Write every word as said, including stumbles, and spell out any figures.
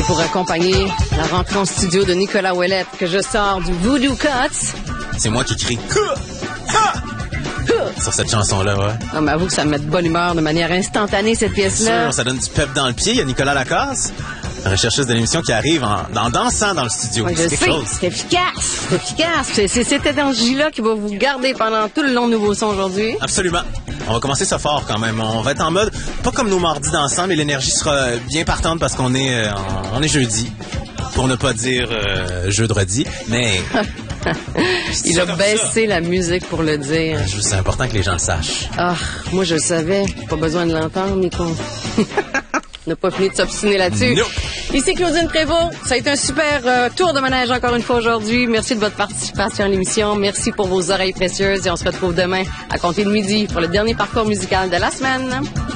pour accompagner la rentrée en studio de Nicolas Ouellette que je sors du Voodoo Cuts. C'est moi qui crie sur cette chanson-là, ouais. Ah, mais avoue que ça me met de bonne humeur de manière instantanée, cette pièce-là. Sûr, ça donne du pep dans le pied. Il y a Nicolas Lacasse, recherchiste de l'émission, qui arrive en, en dansant dans le studio. Oui, je c'est sais, quelque chose. c'est efficace, c'est efficace. C'est, c'est cette énergie-là qui va vous garder pendant tout le long de Nouveau Son aujourd'hui. Absolument. On va commencer ça fort quand même. On va être en mode, pas comme nos mardis dansants, mais l'énergie sera bien partante parce qu'on est, euh, on est jeudi. Pour ne pas dire euh, jeudi, mais... Il a baissé la musique pour le dire. C'est important que les gens le sachent. Ah, moi je le savais. Pas besoin de l'entendre, Nico. On n'a pas fini de s'obstiner là-dessus. No. Ici Claudine Prévost. Ça a été un super euh, tour de manège encore une fois aujourd'hui. Merci de votre participation à l'émission. Merci pour vos oreilles précieuses et on se retrouve demain à compter de midi pour le dernier parcours musical de la semaine.